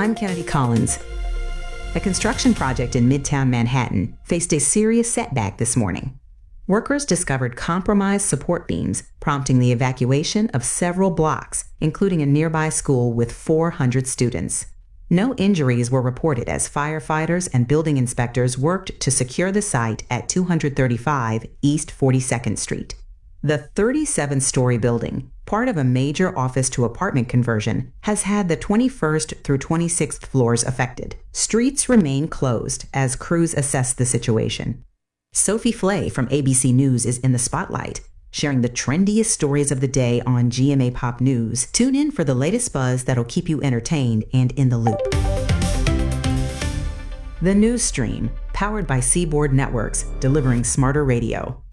I'm Kennedy Collins. A construction project in Midtown Manhattan faced a serious setback this morning. Workers discovered compromised support beams, prompting the evacuation of several blocks, including a nearby school with 400 students. No injuries were reported as firefighters and building inspectors worked to secure the site at 235 East 42nd Street. The 37-story building, part of a major office-to-apartment conversion, has had the 21st through 26th floors affected. Streets remain closed as crews assess the situation. Sophie Flay from ABC News is in the spotlight, sharing the trendiest stories of the day on GMA Pop News. Tune in for the latest buzz that'll keep you entertained and in the loop. The News Stream, powered by Seaboard Networks, delivering smarter radio.